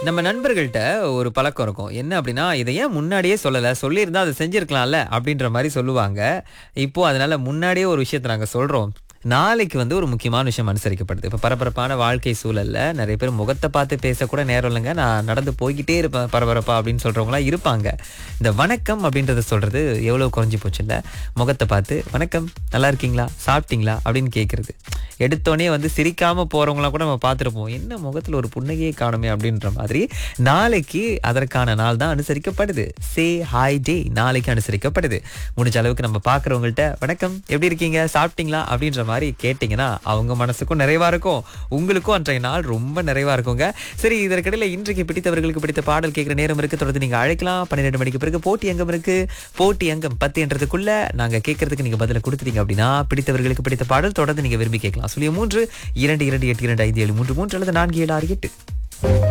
நம்ம நண்பர்கள்ட்ட ஒரு பழக்கம் இருக்கும். என்ன அப்படின்னா, "இத ஏன் முன்னாடியே சொல்லல? சொல்லியிருந்தா அத செஞ்சிருக்கலாம்ல." அப்படின்ற மாரி சொல்லுவாங்க. இப்போ அதனால முன்னாடியே ஒரு விஷயத்த நாங்க சொல்றோம். நாளைக்கு ஒரு முக்கியமான விஷயம் அனுசரிக்கப்படுது. இப்ப பரபரப்பான வாழ்க்கை சூழல்ல நெறைய பேர் முகத்த பார்த்து பேசக்கூட நேரம் இல்லங்க. நான் நடந்து போய்க்கிட்டே இருப்பேன் பரபரப்பா அப்படின்னு சொல்றவங்கலாம் இருப்பாங்க. இந்த வணக்கம் அப்படின்றத சொல்றது எவ்வளவு குறைஞ்சு போச்சுல்ல. முகத்த பார்த்து, "வணக்கம், நல்லா இருக்கீங்களா? சாப்பிட்டீங்களா?" அப்படின்னு கேட்கறது. எடுத்தோனே சிரிக்காம போறவங்கலாம் கூட நம்ம பார்த்திருப்போம். என்ன முகத்துல ஒரு புன்னகையே காணுமே அப்படின்ற மாதிரி. நாளைக்கு அதற்கான நாள் தான் அனுசரிக்கப்படுது. சே ஹாய் டே நாளைக்கு அனுசரிக்கப்படுது. முடிஞ்ச அளவுக்கு நம்ம பார்க்குறவங்கள்ட்ட வணக்கம் எப்படி இருக்கீங்க சாப்பிட்டீங்களா அப்படின்ற மாதிரி கேட்டிங்கன்னா அவங்க மனசுக்கும் நிறைவா இருக்கும். உங்களுக்கும் அன்றைய நாள் ரொம்ப நிறைவா இருக்குங்க. சரி இதற்கிடையில இன்றைக்கு பிடித்தவர்களுக்கு பிடித்த பாடல் கேட்கிற நேரம் இருக்கு. தொடர்ந்து நீங்க அழைக்கலாம். 12 மணிக்கு பிறகு போட்டி அங்கம் இருக்கு. போட்டி அங்கம் 10 என்றதுக்குள்ள நாங்க கேட்கறதுக்கு நீங்க பதில கொடுத்துட்டீங்க அப்படின்னா பிடித்தவர்களுக்கு பிடித்த பாடல் தொடர்ந்து நீங்க விரும்பி கேட்கலாம். 03 22 8 2 5 7 3 3 அல்லது 4 7 6 8.